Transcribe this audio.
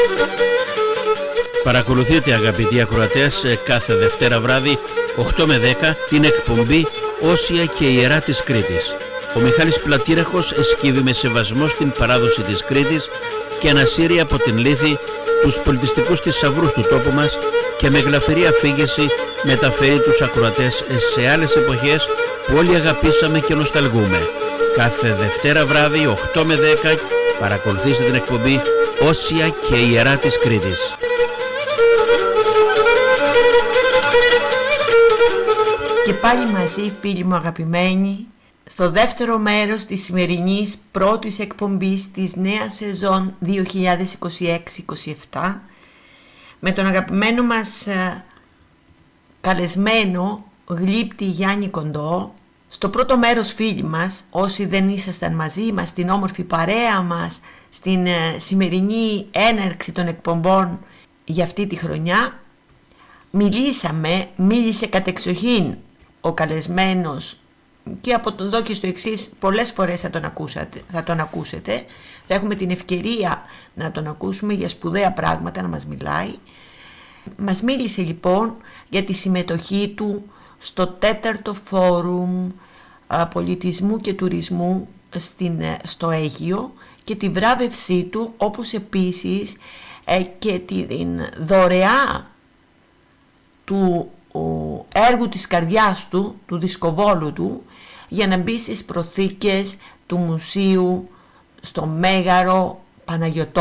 Παρακολουθείτε, αγαπητοί ακροατές, κάθε Δευτέρα βράδυ 8 με 10 την εκπομπή «Όσια και Ιερά της Κρήτης». Ο Μιχάλης Πλατήρεχος εσκύβει με σεβασμό στην παράδοση της Κρήτης και ανασύρει από την λύθη τους πολιτιστικούς θησαυρούς του τόπου μας και με γλαφυρή αφήγηση μεταφέρει τους ακροατές σε άλλες εποχές που όλοι αγαπήσαμε και νοσταλγούμε. Κάθε Δευτέρα βράδυ 8 με 10 παρακολουθήστε την εκπομπή «Όσια και Ιερά της Κρήτης». Και πάλι μαζί, φίλοι μου αγαπημένοι, στο δεύτερο μέρος της σημερινής πρώτης εκπομπής της νέας σεζόν 2026-27 με τον αγαπημένο μας καλεσμένο γλύπτη Γιάννη Κοντό. Στο πρώτο μέρος, φίλοι μας, όσοι δεν ήσασταν μαζί μας στην όμορφη παρέα μας στην σημερινή έναρξη των εκπομπών για αυτή τη χρονιά, μίλησε κατεξοχήν ο καλεσμένος και από τον εδώ και στο εξής πολλές φορές θα τον ακούσετε. Θα έχουμε την ευκαιρία να τον ακούσουμε για σπουδαία πράγματα να μας μιλάει. Μας μίλησε λοιπόν για τη συμμετοχή του στο 4ο Φόρουμ Πολιτισμού και Τουρισμού στο Αίγυο και τη βράβευσή του, όπως επίσης και την δωρεά του έργου της καρδιάς του, του δισκοβόλου του, για να μπει στις προθήκες του μουσείου στο Μέγαρο Παναγιωτόπουλο.